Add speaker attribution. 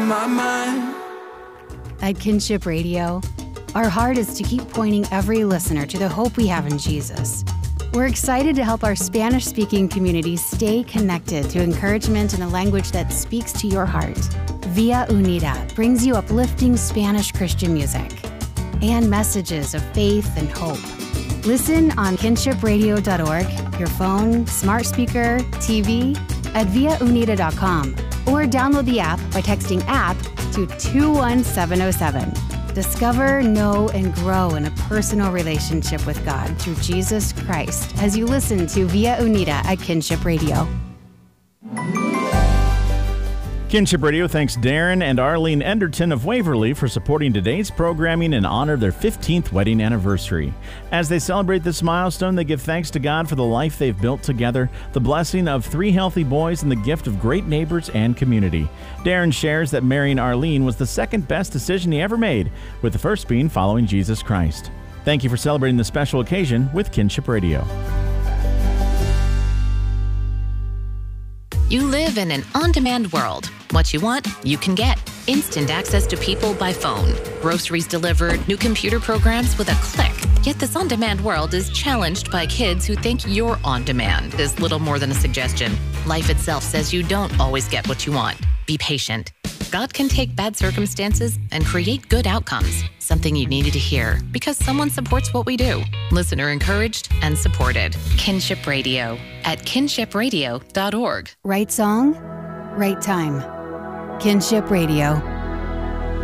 Speaker 1: My mind.
Speaker 2: At Kinship Radio, our heart is to keep pointing every listener to the hope we have in Jesus. We're excited to help our Spanish-speaking community stay connected to encouragement in a language that speaks to your heart. Via Unida brings you uplifting Spanish Christian music and messages of faith and hope. Listen on kinshipradio.org, your phone, smart speaker, TV, at viaunida.com, or download the app by texting APP to 21707. Discover, know, and grow in a personal relationship with God through Jesus Christ as you listen to Via Unida at Kinship Radio.
Speaker 3: Kinship Radio thanks Darren and Arlene Enderton of Waverly for supporting today's programming in honor of their 15th wedding anniversary. As they celebrate this milestone, they give thanks to God for the life they've built together, the blessing of 3 healthy boys, and the gift of great neighbors and community. Darren shares that marrying Arlene was the second best decision he ever made, with the first being following Jesus Christ. Thank you for celebrating this special occasion with Kinship Radio.
Speaker 4: You live in an on-demand world. What you want, you can get. Instant access to people by phone. Groceries delivered, new computer programs with a click. Yet this on-demand world is challenged by kids who think your on-demand is little more than a suggestion. Life itself says you don't always get what you want. Be patient. God can take bad circumstances and create good outcomes. Something you needed to hear because someone supports what we do. Listener encouraged and supported. Kinship Radio at kinshipradio.org.
Speaker 2: Right song, right time. Kinship Radio.